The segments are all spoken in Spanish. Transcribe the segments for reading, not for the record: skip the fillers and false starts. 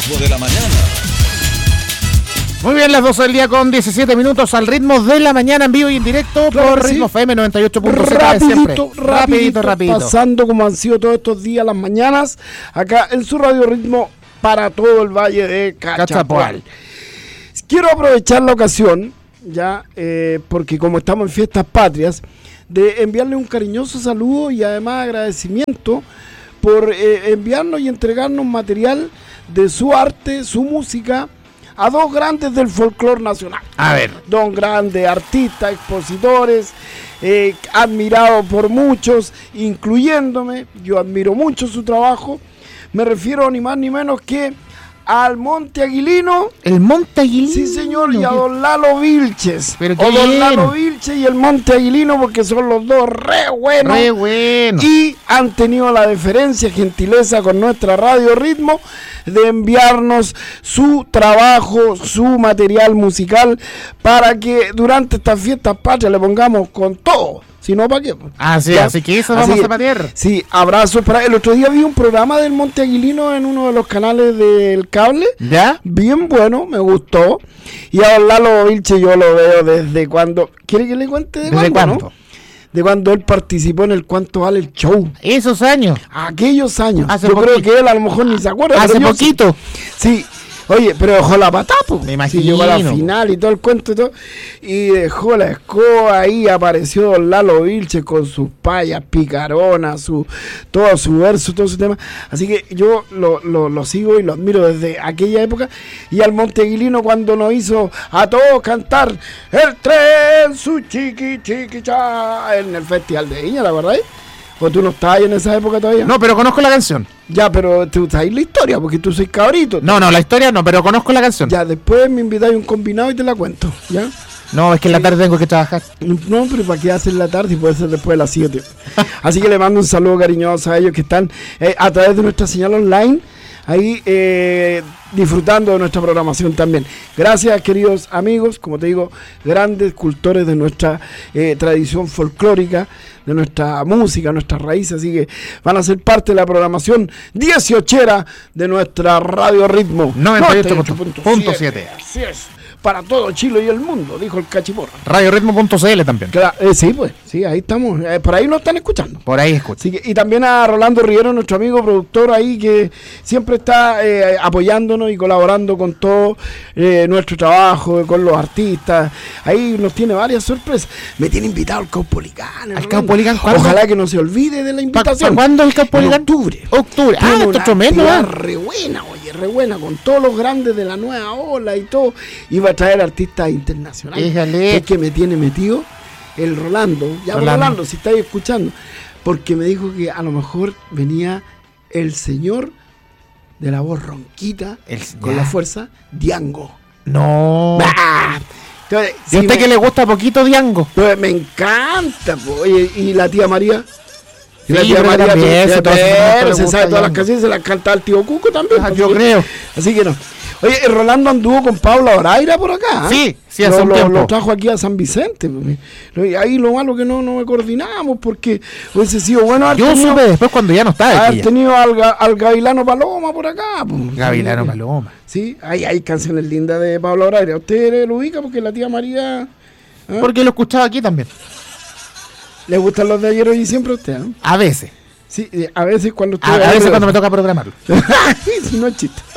ritmo de la mañana. Muy bien, las 12 del día con 17 minutos al ritmo de la mañana en vivo y en directo por Ritmo FM 98.7 siempre. Rapidito. Pasando como han sido todos estos días las mañanas acá en su radio Ritmo para todo el Valle de Cachapual. Quiero aprovechar la ocasión, ya, porque como estamos en fiestas patrias, de enviarle un cariñoso saludo y además agradecimiento por enviarnos y entregarnos material de su arte, su música, a dos grandes del folclore nacional. A ver. Dos grandes artistas, expositores, admirados por muchos, incluyéndome. Yo admiro mucho su trabajo. Me refiero ni más ni menos que al Monte Aguilino. ¿El Monte Aguilino? Sí, señor, y a don Lalo Vilches. Pero o don Lalo Vilches y el Monte Aguilino, porque son los dos re buenos. Re bueno. Y han tenido la deferencia, gentileza con nuestra radio Ritmo de enviarnos su trabajo, su material musical, para que durante estas fiestas patrias le pongamos con todo. Si no, ¿para qué? Así que eso vamos a patear. Sí, abrazos para... El otro día vi un programa del Monte Aguilino en uno de los canales del cable. ¿Ya? Bien bueno, me gustó. Y a don Lalo Vilche yo lo veo desde cuando... ¿Quiere que le cuente desde cuándo? ¿No? De cuando él participó en el Cuánto Vale el Show. Esos años. Aquellos años. Hace yo poquito. creo que él a lo mejor ni se acuerda. Hace poquito. Sí. Oye, pero dejó la patá, po. Me imagino. Sí, llegó a la final y todo el cuento y todo. Y dejó la escoba ahí, apareció don Lalo Vilche con sus payas picaronas, todo su verso, todo su tema. Así que yo lo sigo y lo admiro desde aquella época. Y al Monte Aguilino cuando nos hizo a todos cantar el tren, su chiqui cha, en el Festival de Viña, ¿la verdad? ¿O tú no estabas ahí en esa época todavía? No, pero conozco la canción. Ya, pero tú sabes la historia, porque tú soy cabrito. No, la historia no, pero conozco la canción. Ya, después me invitáis a un combinado y te la cuento, ¿ya? No, es que en la tarde tengo que trabajar. No, pero ¿para qué hacer la tarde si puede ser después de las 7? Así que le mando un saludo cariñoso a ellos que están a través de nuestra señal online, ahí disfrutando de nuestra programación también. Gracias, queridos amigos, como te digo, grandes cultores de nuestra tradición folclórica, de nuestra música, nuestras raíces, así que van a ser parte de la programación 18era de nuestra Radio Ritmo 98.7. Así es, para todo Chile y el mundo, dijo el Cachiporra. RadioRitmo.cl también. Sí, pues, sí, ahí estamos, por ahí nos están escuchando. Por ahí escuchan. Y también a Rolando Riero, nuestro amigo productor ahí, que siempre está apoyándonos y colaborando con todo nuestro trabajo, con los artistas. Ahí nos tiene varias sorpresas. Me tiene invitado al Caupolicán. ¿Al Caupolicán cuándo? Ojalá que no se olvide de la invitación. ¿Cuándo el Caupolicán? Octubre. Esto es tremendo. Re buena, oye, re buena, con todos los grandes de la nueva ola y todo. Y va a traer artistas internacionales. Déjale. Es que me tiene metido el Rolando. Ya, Rolando, si estáis escuchando. Porque me dijo que a lo mejor venía el señor de la voz ronquita, con la fuerza, Diango. No. Entonces, ¿Y a usted que le gusta poquito Diango? Pues me encanta, y la tía María. Sí, la tía María también, se sabe todas las canciones, se las canta al tío Cuco también. Yo creo. Así que no. Oye, el Rolando anduvo con Paula Oraira por acá. Sí, hace un tiempo. Lo trajo aquí a San Vicente. Ahí lo malo que no me coordinamos porque hubiese sido bueno. Yo supe después cuando ya no estaba. Haber tenido al Gavilano Paloma por acá. Gavilano Paloma. Sí, hay canciones lindas de Paula Oraira. ¿Usted lo ubica? Porque la tía María... Porque lo escuchaba aquí también. ¿Le gustan los de ayer, hoy y siempre a usted? A veces. Sí, a veces cuando usted... A veces cuando me toca programarlo. No es chiste.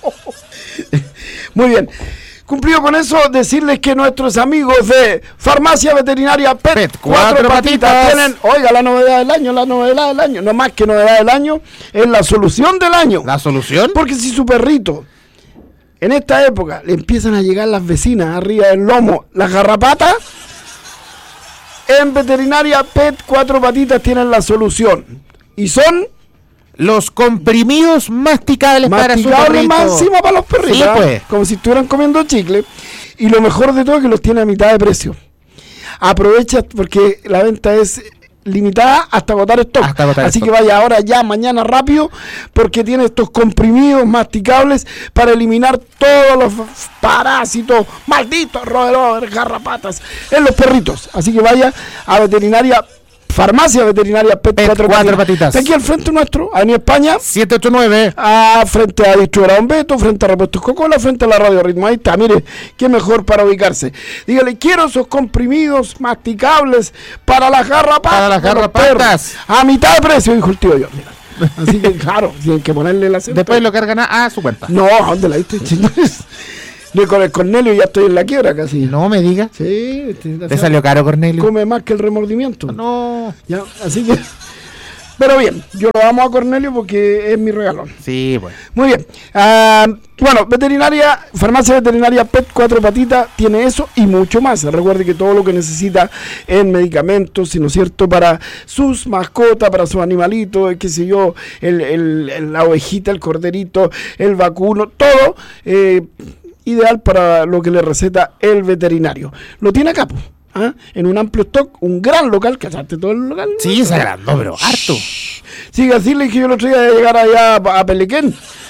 Muy bien. Cumplido con eso, decirles que nuestros amigos de Farmacia Veterinaria PET Cuatro Patitas tienen, oiga, la novedad del año, no más que novedad del año, es la solución del año. ¿La solución? Porque si su perrito, en esta época, le empiezan a llegar las vecinas arriba del lomo, las garrapatas, en Veterinaria PET Cuatro Patitas tienen la solución. Y son... los comprimidos masticables para su perrito. Máximo para los perritos. Sí, pues. Como si estuvieran comiendo chicle. Y lo mejor de todo es que los tiene a mitad de precio. Aprovecha porque la venta es limitada hasta agotar stock. Así que vaya ahora ya, mañana rápido, porque tiene estos comprimidos masticables para eliminar todos los parásitos, malditos roedores, garrapatas en los perritos. Así que vaya a Veterinaria Farmacia Veterinaria Pet 4 Patitas. Está aquí al frente nuestro, Avenida España 789. Frente a Distribuidora Don Beto, frente a Repuestos Coca-Cola, frente a la Radio Ritmo. Ahí está, mire, qué mejor para ubicarse. Dígale, quiero esos comprimidos masticables para las garrapatas. Para las garrapatas. A mitad de precio, dijo el tío John. Así que, claro, tienen que ponerle la cena. Después lo cargan a su cuenta. No, ¿a dónde la viste? Yo con el Cornelio ya estoy en la quiebra casi. No me digas. Sí. ¿Te salió caro, Cornelio? Come más que el remordimiento. No. Ya, así que... Pero bien, yo lo amo a Cornelio porque es mi regalón. Sí, bueno. Muy bien. Bueno, Farmacia Veterinaria Pet 4 Patitas tiene eso y mucho más. Recuerde que todo lo que necesita en medicamentos, ¿no es cierto? Para sus mascotas, para sus animalitos, qué sé yo, la ovejita, el corderito, el vacuno, todo ideal para lo que le receta el veterinario. Lo tiene acá, pues. En un amplio stock, un gran local, ¿cachaste todo el local? Sí, se agrandó, pero harto. Sí, así le dije yo el otro día de llegar allá a Pelequén.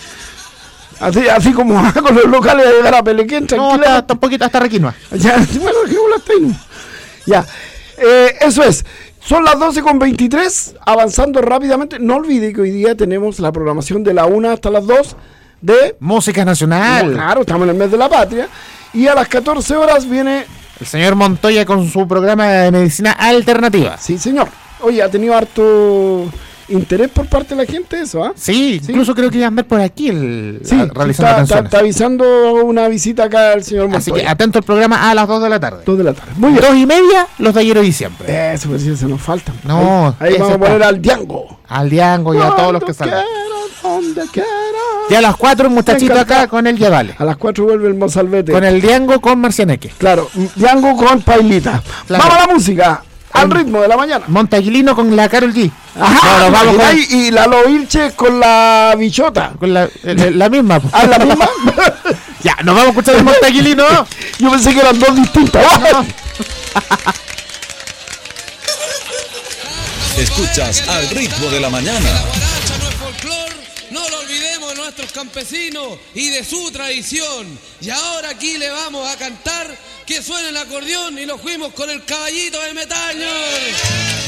Así como con los locales de llegar a Pelequén, tranquilo. No, está un poquito hasta Requinoa. Ya, bueno, ya. Eso es. Son las 12:23, avanzando rápidamente. No olvide que hoy día tenemos la programación de la 1 hasta las 2 de Música Nacional. No, claro, estamos en el mes de la patria. Y a las 14 horas viene el señor Montoya con su programa de medicina alternativa. Sí, señor. Oye, ha tenido harto interés por parte de la gente eso, Sí, incluso creo que iba a andar por aquí realizando canciones. Está avisando una visita acá al señor Montoya. Así que atento al programa a las 2 de la tarde. 2 de la tarde. Muy bien. 2:30, los de ayer y siempre. Eso, pues sí, se nos faltan. No. Ahí vamos a poner al Diango. Al Diango y a todos los que salgan. Donde quiera. Y a las 4 un muchachito acá con el Yavale. A las 4 vuelve el Mozalbete. Con el Diango con Marcianeque. Claro, Diango con Pailita. Claro. Vamos a la música. Al ritmo de la mañana. Montaguilino con la Karol G. Ajá, vamos y Lalo Vilche con la bichota. Con la misma. ¿La misma? Ya, nos vamos a escuchar el Montaguilino. Yo pensé que eran dos distintas. No. Escuchas Al Ritmo de la Mañana. La guaracha no es folclor, no lo olvidemos de nuestros campesinos y de su tradición. Y ahora aquí le vamos a cantar que suene el acordeón y nos fuimos con el caballito del Metaño.